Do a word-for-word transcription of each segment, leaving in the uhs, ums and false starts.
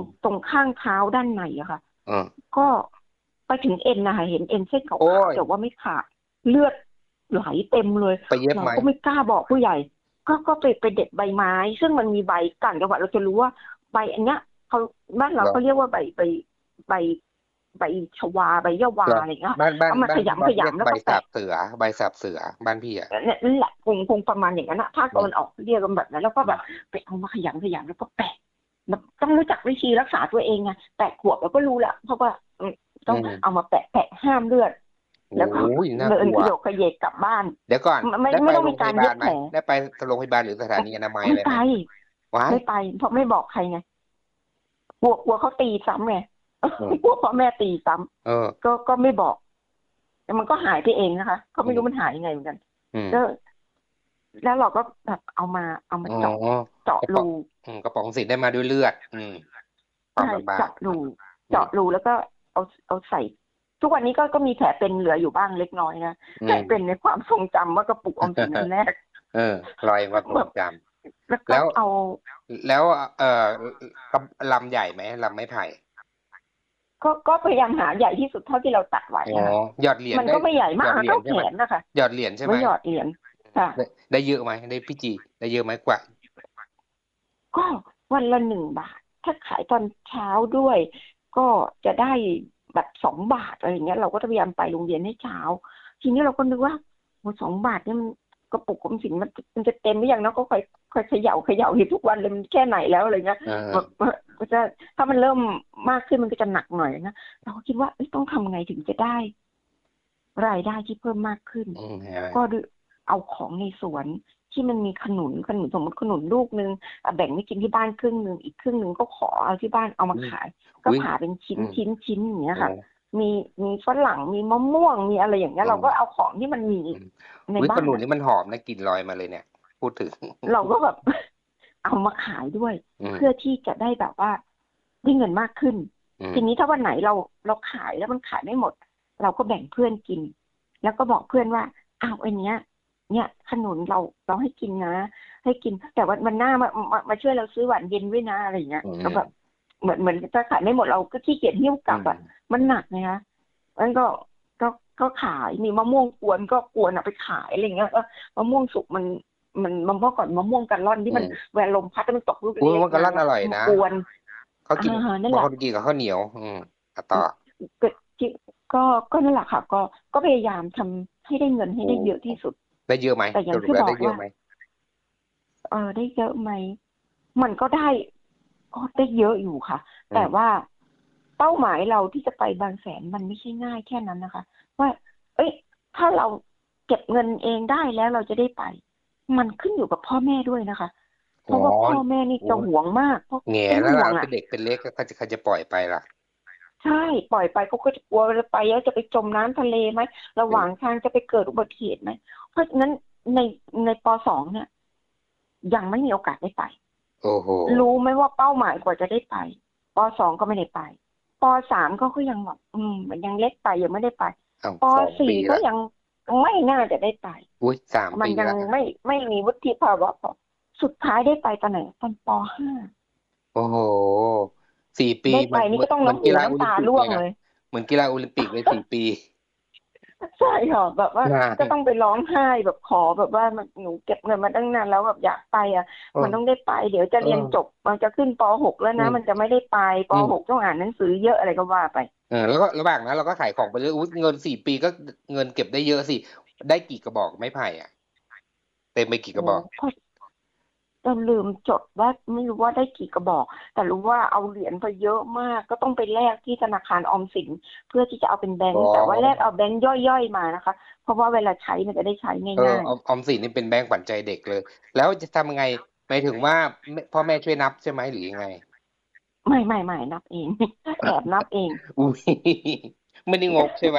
ตรงข้างเท้าด้านในอะค่ะเออก็ไปถึงเอ็นนะคะเห็นเอ็นเส้นขาโอ้วยๆแต่ว่าไม่ขาดเลือดไหลเต็มเลยไปเย็บเราไหมก็ไม่กล้าบอกผู้ใหญ่ก็ก็ไปไปเด็ดใบไม้ซึ่งมันมีใบต่างจังหวัดเราจะรู้ว่าใบอันเนี้ยเขาบ้านเราเหรอเขาเรียกว่าใบใบใบใบชวาใบยะเหรอวาอะไรเงี้ยบ้านบ้านเอามาบ้านพี่บ๊ขยำขอบเรียกยำแล้วใบก็แปะสาบเสือใบสาบเสือบ้านพี่อ่ะนั่นแหละคงคงประมาณอย่างนั้นนะภาคเหรอตะวันออกเรียกกันแบบนั้นแล้วก็อืมแบบไปเอามาขยำขยำแล้วก็แปะแบบต้องรู้จักวิธีรักษาตัวเองไงแปะขวบแล้วก็รู้ละเพราะว่าอืมอืต้องเอามมาแปะแปะห้ามเลือดโอ้แล้วก็ยน่ากลัวเดินขยโกขยเยกกลับบ้านเดี๋ยวก่อนไม่ได้ไปโรงไม่ต้องมีพยาบาลไหมการเย็บแผลได้ไปโรงพยาบาลหรือสถานีอนามัยไม่ไปอะไรไหมว้ายไม่ไปเพราะไม่บอกใครไงกลัวกลัวเขาตีซ้ำไงเออกลัวพ่อแม่ตีซ้เออำก็ก็ไม่บอกแต่มันก็หายไปเองนะคะก็อืมไม่รู้มันหายยังไงเหมือนกันอืมก็แล้วเราก็แบบเอามาเอามาอ๋อเจาะเจาะกระป๋องรูอืมกระป๋องสินได้มาด้วยเลือดอืมความใช่ลำบากเจาะรูอืมเจาะรูแล้วก็เอาเอาใส่ทุกวันนี้ก็ก็มีแผลเป็นเหลืออยู่บ้างเล็กน้อยนะอืแผลเป็นในมความทรงจำว่ากระปุกออมสินอันแรกเออลอยมาทรแบบงจแล้วำแล้วก็เอาแล้วเอ่อกำลำใหญ่ไหมลำไม้ไผ่ก็ก็พยายามหาใหญ่ที่สุดเท่าที่เราตัดไหวอ๋ออะค่ะหยอดเหรียญได้มันก็ไม่ใหญ่หยอดมากเท่าแขเหรียญใช่ไหมนนะคะหยอดเหรียญใช่ไหมไว้หยอดเหรียญค่ะได้ได้เยอะไหมได้พี่จีได้เยอะไหมกว่าก็วันละหนึ่งบาทถ้าขายตอนเช้าด้วยก็จะได้แบบสองบาทอะไรอย่างเงี้ยเราก็พยายามไปโรงเรียนให้เช้าทีนี้เราก็นึกว่าโอ้สองบาทเนี่ยมันกระปุกออมสินมันมันจะเต็มหรือยังเนาะก็ค่อยค่อยเขย่าเขย่าอยู่ทุกวันเลยมันแค่ไหนแล้วอะไรเงี้ยเอแบบอก็จะถ้ามันเริ่มมากขึ้นมันก็จะหนักหน่อยนะเราก็คิดว่าต้องทำไงถึงจะได้รายได้ที่เพิ่มมากขึ้นอืมเห็นไหมก็เอาของในสวนที่มันมีขนุนขนุนสมมติขนุนลูกนึงแบ่งไม่กินที่บ้านครึ่งหนึ่งอีกครึ่งหนึ่งก็ขอเอาที่บ้านเอามาอุ้ยขายก็อุ้ยผ่าเป็นชิ้นอืมชิ้นชิ้นอย่างเงี้ยโอ้ค่ะมีมีฝรั่งมีมะม่วงมีอะไรอย่างเงี้ยอืมเราก็เอาของที่มันมีอืมอุ้ยขในบ้านอ่ะนุนนี่มันหอมนะกลิ่นลอยมาเลยเนี่ยพูดถึงเราก็แบบเอามาขายด้วยอืมเพื่อที่จะได้แบบว่าได้เงินมากขึ้นอืมทีนี้ถ้าวันไหนเราเราขายแล้วมันขายไม่หมดเราก็แบ่งเพื่อนกินแล้วก็บอกเพื่อนว่าอ้าวไอ้เนี้ยเนี่ยขนุนเราเราให้กินนะให้กินแต่วันวันหน้ามามามาช่วยเราซื้อหวานเย็นด้วยนะอะไรอย่างเงี้ยอืก็แบบมเหมือนเหมือนถ้าขายไม่หมดเราก็ขี้เกียจหิ้วกอืลับอ่ะมมันหนักไงคะมันก็ก็ก็ขายมีมะม่วงกวนก็กวนเอาไปขายอะไรอย่างเงี้ยก็มะม่วงสุกมันมันมะม่วงก่อนมะม่วงกันร่อนที่มันอืมเวลาลมพัดแล้วมันตกลูกอุ้ยเล็กมันก็ร่อนอๆมาอะร่อยนะมากวนเขากินอ่านั่นบางแหละคนกินกับข้าวเหนียวอืมอ่ะต่อก็ก็ก็นั่นแหละค่ะก็ก็พยายามทำให้ได้เงินให้โอ้ได้เยอะที่สุดได้เยอะไหมแต่อย่างสรุปแล้วที่บอกว่าได้เยอะไหมเออได้เยอะไหมมันก็ได้ก็ได้เยอะอยู่ค่ะอืมแต่ว่าเป้าหมายเราที่จะไปบางแสนมันไม่ใช่ง่ายแค่นั้นนะคะว่าเอ้ยถ้าเราเก็บเงินเองได้แล้วเราจะได้ไปมันขึ้นอยู่กับพ่อแม่ด้วยนะคะเพอ๋อราะว่าพ่อแม่นี่โอ้จะหวงมากเพราะแง่เป็นแล้วล่ะห่วงอ่ะเป็นเด็กเป็นเล็กก็ใครจะใครจะปล่อยไปล่ะใช่ปล่อยไปเขาก็จะกลัวจะไปแล้วจะไปจมน้ำทะเลไหมระหว่างอืมทางจะไปเกิดอุบัติเหตุไหมเพราะฉะนั้นในในปสองเนี่ยยังไม่มีโอกาสได้ไปโอ้โหรู้ไหมว่าเป้าหมายกว่าจะได้ไปปสองก็ไม่ได้ไปปสามก็ก็ยังแบบอืมมันยังเล็กไปยังไม่ได้ไปเอ้าปสองสี่ปีละก็ยังไม่น่าจะได้ไปอุ้ยสามมันยังปีละไม่ไม่มีวุฒิภาวะพอสุดท้ายได้ไปตอนไหนตอนปห้าโอ้โหสี่ปีได้ไปเหมือนเหมือนนี่ก็ต้องเหมือนกีน้ำหูน้ำตาฬาโอลิมปิกเลยนะร่วงเลยเหมือนกีฬาโอลิมปิกเลยสี่ปีใช่ค่ะแบบว่านาก็ต้องนไปร้องไห้แบบขอแบบว่ามันหนูเก็บเงินมาตั้งนานแล้วแบบอยากไปอ่ะเออมันต้องได้ไปเดี๋ยวจะเอเรียนจบอมันจะขึ้นป .หก แล้วนะมันอืมจะไม่ได้ไปปอืม .หก ต้องอ่านหนังสือเยอะอะไรก็ว่าไปเออแล้วก็ระหว่างนั้นเราก็ขายของไปเรื่อยอุ๊ยเงินสี่ปีก็เงินเก็บได้เยอะสิได้กี่กระบอกไม้ไผ่อ่ะเต็มไปกี่กโอ้ระบอกพอจะลืมจดว่าไม่รู้ว่าได้กี่กระบอกแต่รู้ว่าเอาเหรียญไปเยอะมากก็ต้องไปแลกที่ธนาคารออมสินเพื่อที่จะเอาเป็นแบงอ๋อก์แต่ว่าแลกเอาแบงก์ย่อยๆมานะคะเพราะว่าเวลาใช้มันจะได้ใช้เออง่ายออมออมสินนี่เป็นแบงก์ขวัญใจเด็กเลยแล้วจะทำยังไงหมายถึงว่าแม่พ่อแม่ช่วยนับใช่ไหมหรือยังไงๆไม่ไม่ไม่นับเองแอบนับเองอุ้ยไม่ได้งกใช่ไหม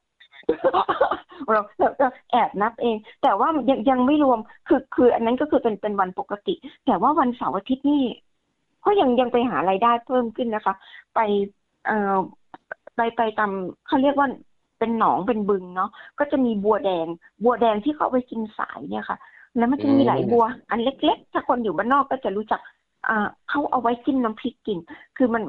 เราเราแอบนับเองแต่ว่ายังยังไม่รวมคือคืออันนั้นก็คือเป็นเป็นวันปกติแต่ว่าวันเสาร์อาทิตย์นี่ก็ยังยังไปหารายได้เพิ่มขึ้นนะคะไปเอ่อไปไปตามเขาเรียกว่าเป็นหนองเป็นบึงเนาะก็จะมีบัวแดงบัวแดงที่เขาเอาไปกินสายเนี่ยค่ะแล้วมันอืจะมีหลายบัวมอันเล็กๆถ้าคนอยู่บ้านนอกก็จะรู้จักอ่าเขาเอาไว้จิ้มน้ำพริกกินคือมัน